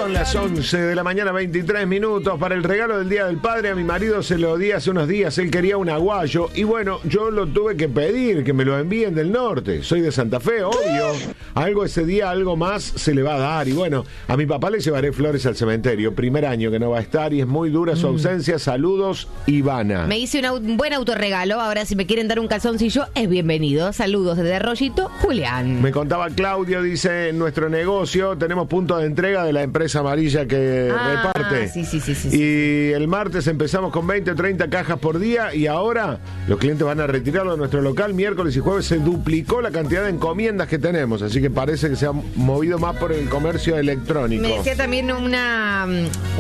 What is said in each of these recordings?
Son las 11 de la mañana, 23 minutos. Para el regalo del Día del Padre, a mi marido se lo di hace unos días. Él quería un aguayo y bueno, yo lo tuve que pedir, que me lo envíen del norte. Soy de Santa Fe, obvio. Algo ese día, algo más se le va a dar. Y bueno, a mi papá le llevaré flores al cementerio. Primer año que no va a estar y es muy dura su ausencia. Saludos, Ivana. Me hice un buen autorregalo. Ahora, si me quieren dar un calzoncillo, es bienvenido. Saludos desde Arroyito, Julián. Me contaba Claudio, dice, en nuestro negocio tenemos punto de entrega de la empresa amarilla que reparte. Sí. Y el martes empezamos con 20 o 30 cajas por día y ahora los clientes van a retirarlo de nuestro local. Miércoles y jueves se duplicó la cantidad de encomiendas que tenemos, así que parece que se ha movido más por el comercio electrónico. Me decía también una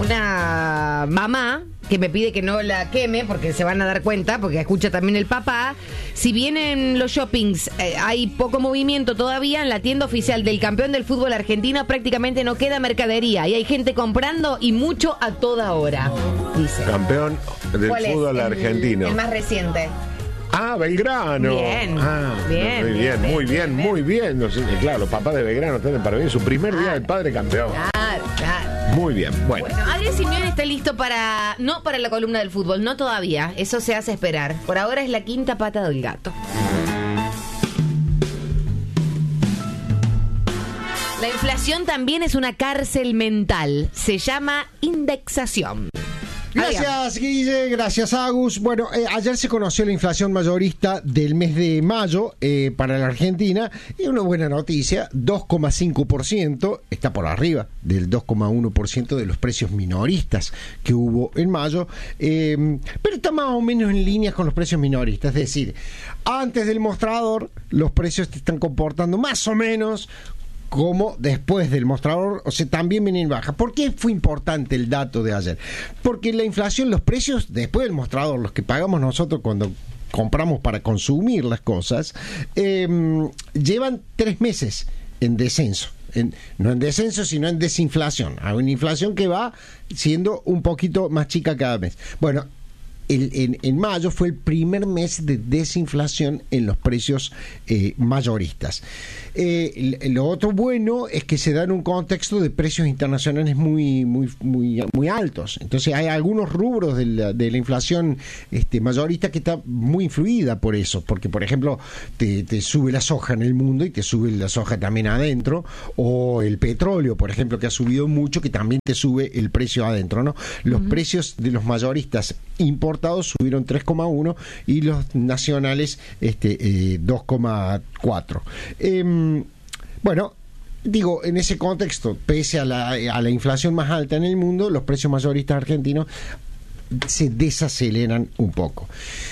mamá que me pide que no la queme porque se van a dar cuenta, porque escucha también el papá. Si bien en los shoppings hay poco movimiento todavía, en la tienda oficial del campeón del fútbol argentino prácticamente no queda mercadería y hay gente comprando y mucho a toda hora, dice. Campeón del fútbol argentino. El más reciente. Belgrano. Bien. Muy bien. No sé, claro, los papás de Belgrano están para bien su primer día del padre campeón. Claro. Muy bien, bueno. Adrián Simeone está listo no para la columna del fútbol, no todavía. Eso se hace esperar. Por ahora es la quinta pata del gato. La inflación también es una cárcel mental. Se llama indexación. Gracias, Guille, gracias, Agus. Bueno, ayer se conoció la inflación mayorista del mes de mayo para la Argentina y una buena noticia, 2,5%, está por arriba del 2,1% de los precios minoristas que hubo en mayo, pero está más o menos en línea con los precios minoristas, es decir, antes del mostrador los precios te están comportando más o menos como después del mostrador, o sea, también vienen bajas. ¿Por qué fue importante el dato de ayer? Porque la inflación, los precios después del mostrador, los que pagamos nosotros cuando compramos para consumir las cosas, llevan 3 meses en descenso. No en descenso, sino en desinflación. Hay una inflación que va siendo un poquito más chica cada mes. Bueno, en mayo fue el primer mes de desinflación en los precios mayoristas. Lo otro bueno es que se da en un contexto de precios internacionales muy altos. Entonces hay algunos rubros de la inflación mayorista que está muy influida por eso, porque por ejemplo te sube la soja en el mundo y te sube la soja también adentro, o el petróleo, por ejemplo, que ha subido mucho, que también te sube el precio adentro, ¿no? Los precios de los mayoristas importados subieron 3,1 y los nacionales 2,4. Bueno, digo, en ese contexto, pese a la inflación más alta en el mundo, los precios mayoristas argentinos se desaceleran un poco.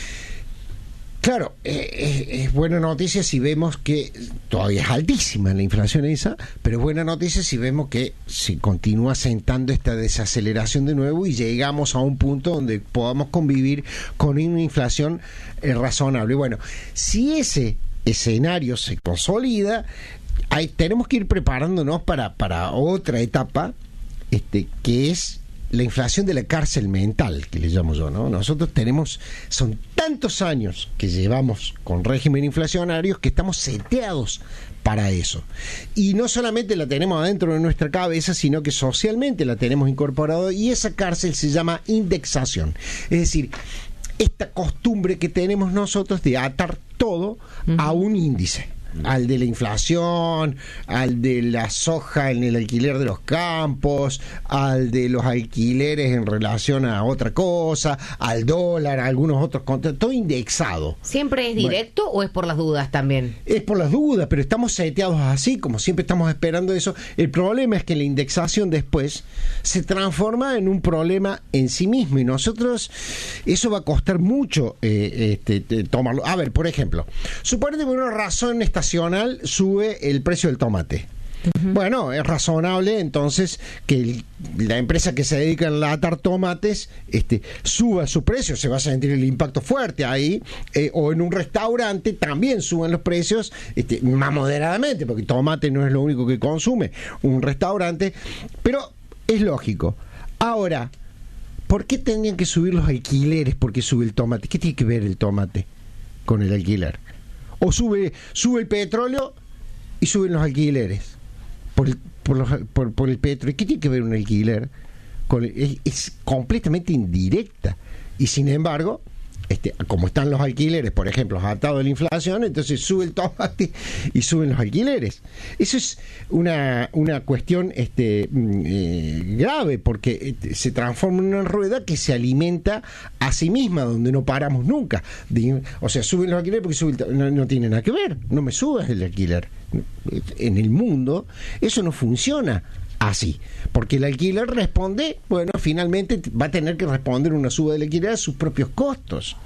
Claro, es buena noticia si vemos que todavía es altísima la inflación esa, pero es buena noticia si vemos que se continúa sentando esta desaceleración de nuevo y llegamos a un punto donde podamos convivir con una inflación razonable. Bueno, si ese escenario se consolida, tenemos que ir preparándonos para otra etapa, que es la inflación de la cárcel mental, que le llamo yo, ¿no? Nosotros son tantos años que llevamos con régimen inflacionarios que estamos seteados para eso. Y no solamente la tenemos adentro de nuestra cabeza, sino que socialmente la tenemos incorporado, y esa cárcel se llama indexación. Es decir, esta costumbre que tenemos nosotros de atar todo a un índice. Al de la inflación, al de la soja en el alquiler de los campos, al de los alquileres en relación a otra cosa, al dólar, a algunos otros contratos, todo indexado. ¿Siempre es directo o es por las dudas también? Es por las dudas, pero estamos seteados así, como siempre estamos esperando eso. El problema es que la indexación después se transforma en un problema en sí mismo, y nosotros, eso va a costar mucho tomarlo. A ver, por ejemplo, suponete por una razón estacional sube el precio del tomate. Bueno, es razonable entonces que la empresa que se dedica a enlatar tomates suba su precio, se va a sentir el impacto fuerte ahí, o en un restaurante también suben los precios más moderadamente, porque tomate no es lo único que consume un restaurante, pero es lógico. Ahora, ¿por qué tendrían que subir los alquileres porque sube el tomate? ¿Qué tiene que ver el tomate con el alquiler? O sube el petróleo y suben los alquileres por el petro. ¿Y qué tiene que ver un alquiler? Es completamente indirecta. Y sin embargo, como están los alquileres, por ejemplo, atados a la inflación, entonces sube el tomate y suben los alquileres. Eso es una cuestión grave, porque se transforma en una rueda que se alimenta a sí misma, donde no paramos nunca. O sea, suben los alquileres porque no tiene nada que ver. No me subas el alquiler. En el mundo eso no funciona así, porque el alquiler responde, finalmente va a tener que responder una suba del alquiler a sus propios costos,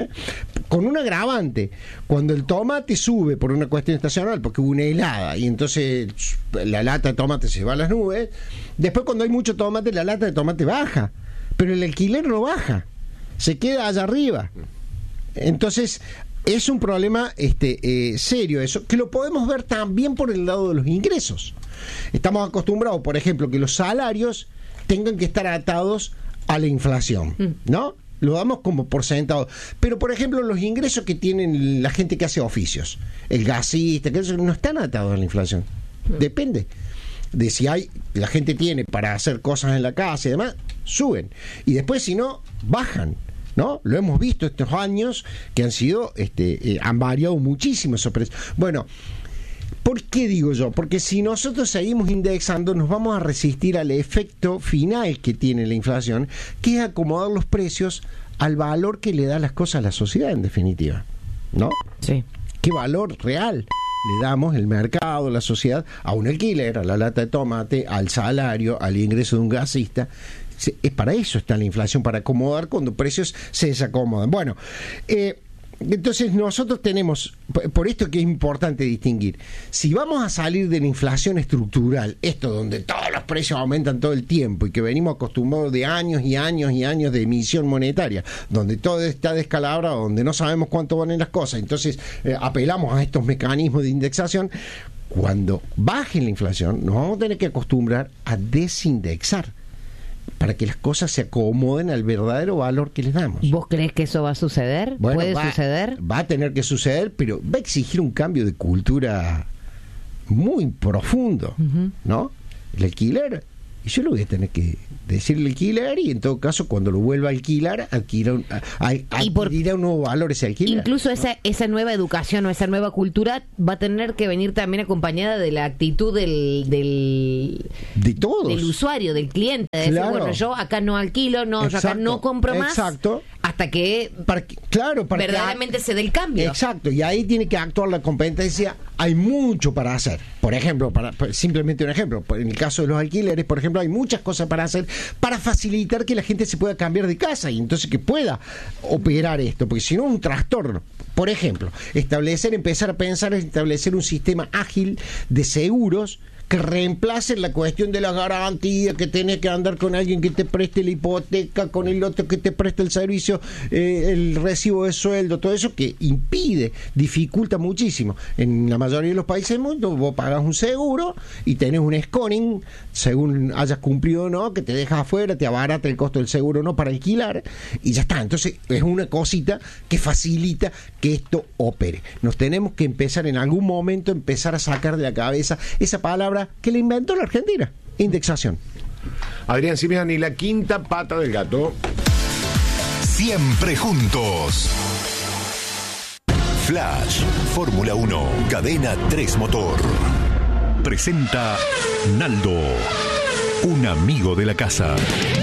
con un agravante: cuando el tomate sube por una cuestión estacional, porque hubo una helada y entonces la lata de tomate se va a las nubes, después cuando hay mucho tomate la lata de tomate baja, pero el alquiler no baja, se queda allá arriba. Entonces es un problema serio eso, que lo podemos ver también por el lado de los ingresos. Estamos acostumbrados, por ejemplo, que los salarios tengan que estar atados a la inflación, ¿no? Lo damos como por sentado. Pero, por ejemplo, los ingresos que tienen la gente que hace oficios, el gasista, que eso, no están atados a la inflación. Depende de si la gente tiene para hacer cosas en la casa y demás, suben. Y después, si no, bajan, ¿no? Lo hemos visto estos años que han sido, han variado muchísimo esos precios. Bueno, ¿por qué digo yo? Porque si nosotros seguimos indexando, nos vamos a resistir al efecto final que tiene la inflación, que es acomodar los precios al valor que le da las cosas a la sociedad, en definitiva, ¿no? Sí. ¿Qué valor real le damos el mercado, la sociedad, a un alquiler, a la lata de tomate, al salario, al ingreso de un gasista? Es para eso está la inflación, para acomodar cuando precios se desacomodan. Bueno, entonces nosotros tenemos, por esto que es importante distinguir, si vamos a salir de la inflación estructural, esto donde todos los precios aumentan todo el tiempo y que venimos acostumbrados de años y años y años de emisión monetaria, donde todo está descalabrado, donde no sabemos cuánto valen las cosas, entonces apelamos a estos mecanismos de indexación. Cuando baje la inflación, nos vamos a tener que acostumbrar a desindexar, para que las cosas se acomoden al verdadero valor que les damos. ¿Vos crees que eso va a suceder? Bueno, ¿Puede suceder? Va a tener que suceder, pero va a exigir un cambio de cultura muy profundo, ¿no? El alquiler, y yo lo voy a tener que decirle alquiler, y en todo caso, cuando lo vuelva a alquilar, adquirirá un nuevo valor ese alquiler. Incluso esa nueva educación o esa nueva cultura va a tener que venir también acompañada de la actitud de todos, del usuario, del cliente, de decir, bueno, yo acá no alquilo, no, yo acá no compro más, hasta que verdaderamente se dé el cambio. Exacto, y ahí tiene que actuar la competencia. Hay mucho para hacer. Por ejemplo, simplemente un ejemplo, en el caso de los alquileres, por ejemplo, hay muchas cosas para hacer para facilitar que la gente se pueda cambiar de casa y entonces que pueda operar esto, porque si no es un trastorno. Por ejemplo, empezar a pensar en establecer un sistema ágil de seguros que reemplacen la cuestión de la garantía, que tenés que andar con alguien que te preste la hipoteca, con el otro que te preste el servicio, el recibo de sueldo, todo eso que dificulta muchísimo. En la mayoría de los países del mundo vos pagás un seguro y tenés un scoring, según hayas cumplido o no, que te dejas afuera, te abarata el costo del seguro o no para alquilar, y ya está. Entonces es una cosita que facilita que esto opere. Nos tenemos que empezar en algún momento a sacar de la cabeza esa palabra que le inventó la Argentina: indexación. Adrián Simiani, la quinta pata del gato. Siempre juntos. Flash, Fórmula 1, Cadena 3 Motor. Presenta Naldo, un amigo de la casa.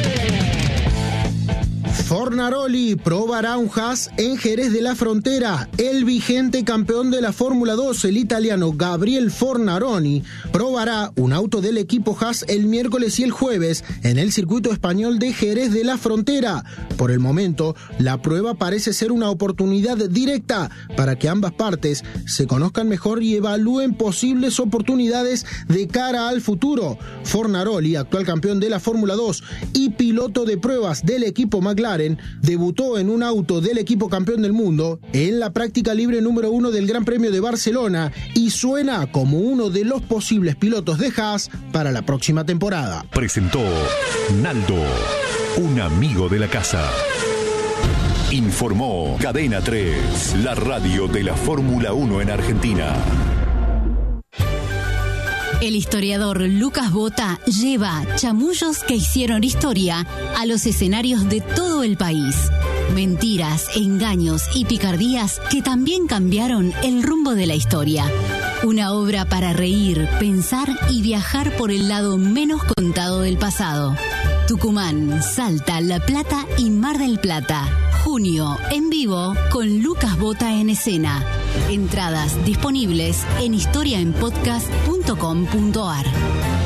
Fornaroli probará un Haas en Jerez de la Frontera. El vigente campeón de la Fórmula 2, el italiano Gabriel Fornaroli, probará un auto del equipo Haas el miércoles y el jueves en el circuito español de Jerez de la Frontera. Por el momento, la prueba parece ser una oportunidad directa para que ambas partes se conozcan mejor y evalúen posibles oportunidades de cara al futuro. Fornaroli, actual campeón de la Fórmula 2 y piloto de pruebas del equipo McLaren, debutó en un auto del equipo campeón del mundo en la práctica libre número 1 del Gran Premio de Barcelona y suena como uno de los posibles pilotos de Haas para la próxima temporada. Presentó Naldo, un amigo de la casa. Informó Cadena 3, la radio de la Fórmula 1 en Argentina. El historiador Lucas Bota lleva chamullos que hicieron historia a los escenarios de todo el país. Mentiras, engaños y picardías que también cambiaron el rumbo de la historia. Una obra para reír, pensar y viajar por el lado menos contado del pasado. Tucumán, Salta, La Plata y Mar del Plata. Junio, en vivo, con Lucas Bota en escena. Entradas disponibles en historiaenpodcast.com.ar.